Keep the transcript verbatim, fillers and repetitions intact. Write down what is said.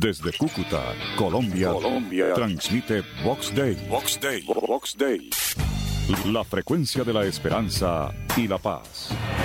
Desde Cúcuta, Colombia, Colombia, transmite Vox Day. Vox Day. Vox Day. La frecuencia de la esperanza y la paz.